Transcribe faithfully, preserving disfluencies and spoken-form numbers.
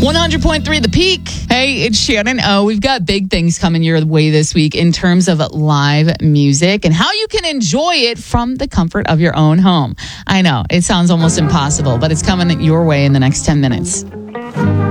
one hundred point three The Peak. Hey, it's Shannon O. We've got big things coming your way this week in terms of live music and how you can enjoy it from the comfort of your own home. I know, it sounds almost impossible, but it's coming your way in the next ten minutes.